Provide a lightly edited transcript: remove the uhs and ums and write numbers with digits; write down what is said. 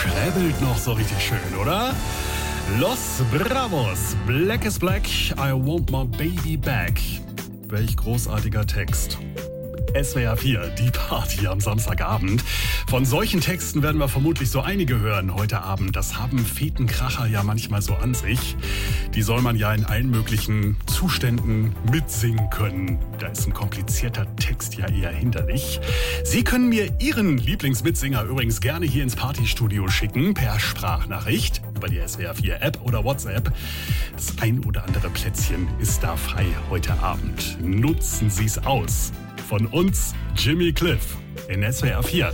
schräbelt noch so richtig schön, oder? Los Bravos, Black is Black, I want my baby back. Welch großartiger Text. SWR 4, die Party am Samstagabend. Von solchen Texten werden wir vermutlich so einige hören heute Abend. Das haben Fetenkracher ja manchmal so an sich. Die soll man ja in allen möglichen Zuständen mitsingen können. Da ist ein komplizierter Text ja eher hinderlich. Sie können mir Ihren Lieblingsmitsinger übrigens gerne hier ins Partystudio schicken, per Sprachnachricht, über die SWR 4 App oder WhatsApp. Das ein oder andere Plätzchen ist da frei heute Abend. Nutzen Sie es aus. Von uns, Jimmy Cliff in SWR 4.